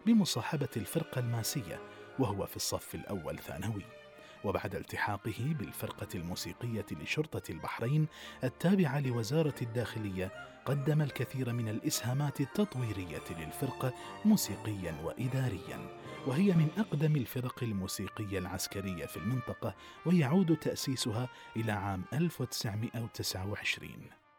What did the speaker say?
بمصاحبة الفرقة الماسية وهو في الصف الأول ثانوي. وبعد التحاقه بالفرقة الموسيقية لشرطة البحرين التابعة لوزارة الداخلية، قدم الكثير من الإسهامات التطويرية للفرقة موسيقيا وإداريا، وهي من أقدم الفرق الموسيقية العسكرية في المنطقة، ويعود تأسيسها إلى عام 1929.